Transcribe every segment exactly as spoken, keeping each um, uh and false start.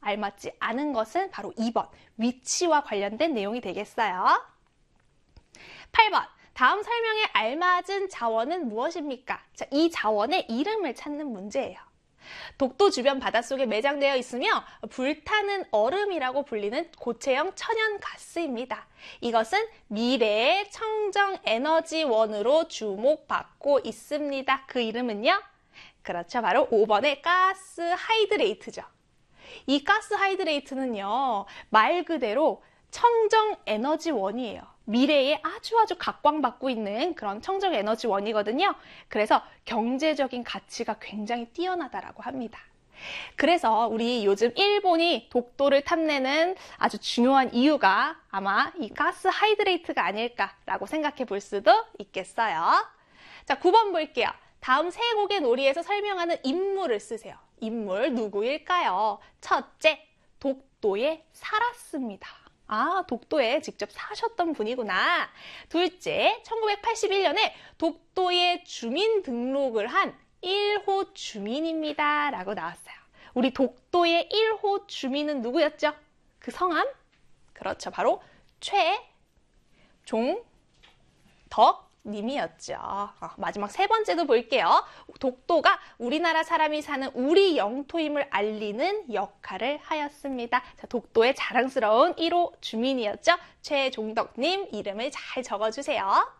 알맞지 않은 것은 바로 이 번, 위치와 관련된 내용이 되겠어요. 팔 번, 다음 설명에 알맞은 자원은 무엇입니까? 자, 이 자원의 이름을 찾는 문제예요. 독도 주변 바닷속에 매장되어 있으며 불타는 얼음이라고 불리는 고체형 천연가스입니다. 이것은 미래의 청정에너지원으로 주목받고 있습니다. 그 이름은요? 그렇죠. 바로 오 번의 가스 하이드레이트죠. 이 가스 하이드레이트는요, 말 그대로 청정에너지원이에요. 미래에 아주 아주 각광받고 있는 그런 청정에너지원이거든요. 그래서 경제적인 가치가 굉장히 뛰어나다라고 합니다. 그래서 우리 요즘 일본이 독도를 탐내는 아주 중요한 이유가 아마 이 가스 하이드레이트가 아닐까라고 생각해 볼 수도 있겠어요. 자, 구 번 볼게요. 다음 세 곡의 놀이에서 설명하는 인물을 쓰세요. 인물 누구일까요? 첫째, 독도에 살았습니다. 아, 독도에 직접 사셨던 분이구나. 둘째, 천구백팔십일 년에 독도에 주민등록을 한 일 호 주민입니다. 라고 나왔어요. 우리 독도의 일 호 주민은 누구였죠? 그 성함? 그렇죠. 바로 최종덕 님이었죠. 어, 마지막 세 번째도 볼게요. 독도가 우리나라 사람이 사는 우리 영토임을 알리는 역할을 하였습니다. 자, 독도의 자랑스러운 일 호 주민이었죠. 최종덕님 이름을 잘 적어주세요.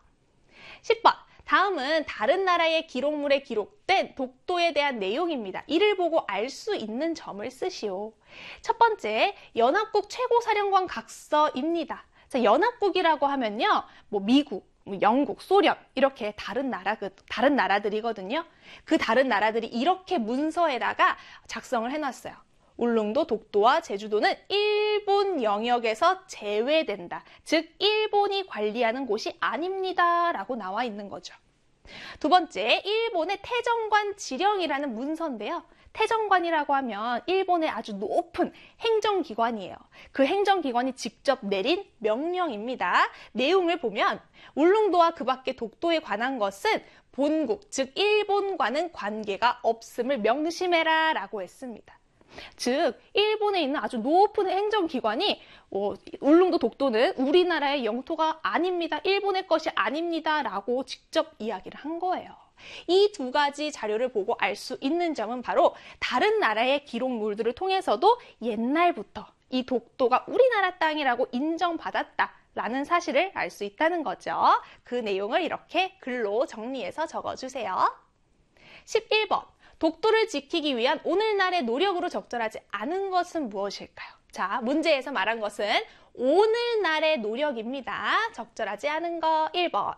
십 번. 다음은 다른 나라의 기록물에 기록된 독도에 대한 내용입니다. 이를 보고 알 수 있는 점을 쓰시오. 첫 번째, 연합국 최고사령관 각서입니다. 자, 연합국이라고 하면요, 뭐 미국, 영국, 소련 이렇게 다른 나라 다른 나라들이거든요. 그 다른 나라들이 이렇게 문서에다가 작성을 해놨어요. 울릉도, 독도와 제주도는 일본 영역에서 제외된다. 즉 일본이 관리하는 곳이 아닙니다. 라고 나와 있는 거죠. 두 번째, 일본의 태정관 지령이라는 문서인데요. 태정관이라고 하면 일본의 아주 높은 행정기관이에요. 그 행정기관이 직접 내린 명령입니다. 내용을 보면 울릉도와 그 밖의 독도에 관한 것은 본국, 즉 일본과는 관계가 없음을 명심해라 라고 했습니다. 즉 일본에 있는 아주 높은 행정기관이 어, 울릉도 독도는 우리나라의 영토가 아닙니다. 일본의 것이 아닙니다. 라고 직접 이야기를 한 거예요. 이 두 가지 자료를 보고 알 수 있는 점은 바로 다른 나라의 기록물들을 통해서도 옛날부터 이 독도가 우리나라 땅이라고 인정받았다라는 사실을 알 수 있다는 거죠. 그 내용을 이렇게 글로 정리해서 적어주세요. 십일 번. 독도를 지키기 위한 오늘날의 노력으로 적절하지 않은 것은 무엇일까요? 자, 문제에서 말한 것은 오늘날의 노력입니다. 적절하지 않은 거 일 번.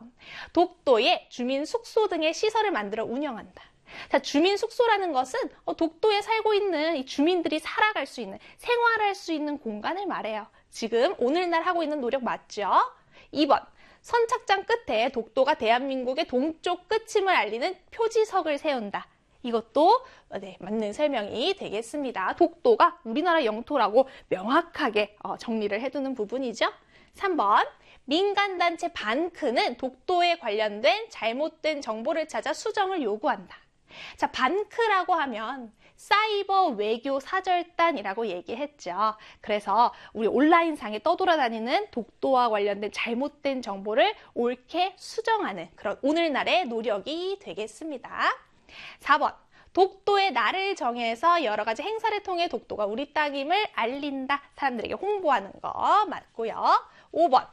독도에 주민 숙소 등의 시설을 만들어 운영한다. 자, 주민 숙소라는 것은 독도에 살고 있는 이 주민들이 살아갈 수 있는, 생활할 수 있는 공간을 말해요. 지금 오늘날 하고 있는 노력 맞죠? 이 번. 선착장 끝에 독도가 대한민국의 동쪽 끝임을 알리는 표지석을 세운다. 이것도 네, 맞는 설명이 되겠습니다. 독도가 우리나라 영토라고 명확하게 어, 정리를 해두는 부분이죠. 삼 번. 민간단체 반크는 독도에 관련된 잘못된 정보를 찾아 수정을 요구한다. 자, 반크라고 하면 사이버 외교 사절단이라고 얘기했죠. 그래서 우리 온라인상에 떠돌아다니는 독도와 관련된 잘못된 정보를 옳게 수정하는 그런 오늘날의 노력이 되겠습니다. 사 번. 독도의 날을 정해서 여러 가지 행사를 통해 독도가 우리 땅임을 알린다. 사람들에게 홍보하는 거 맞고요. 오 번.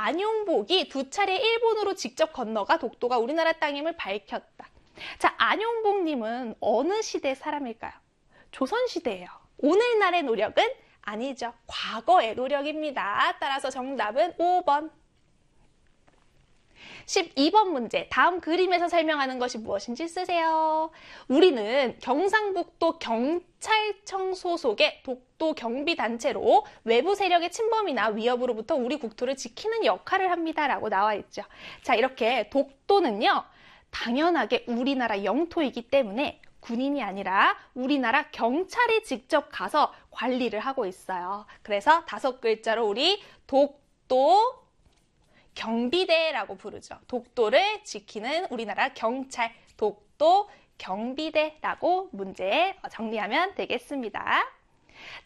안용복이 두 차례 일본으로 직접 건너가 독도가 우리나라 땅임을 밝혔다. 자, 안용복님은 어느 시대 사람일까요? 조선시대예요. 오늘날의 노력은 아니죠. 과거의 노력입니다. 따라서 정답은 오 번. 십이 번 문제, 다음 그림에서 설명하는 것이 무엇인지 쓰세요. 우리는 경상북도 경찰청 소속의 독도 경비단체로 외부 세력의 침범이나 위협으로부터 우리 국토를 지키는 역할을 합니다. 라고 나와 있죠. 자, 이렇게 독도는요, 당연하게 우리나라 영토이기 때문에 군인이 아니라 우리나라 경찰이 직접 가서 관리를 하고 있어요. 그래서 다섯 글자로 우리 독도 경비대라고 부르죠. 독도를 지키는 우리나라 경찰, 독도 경비대라고 문제 정리하면 되겠습니다.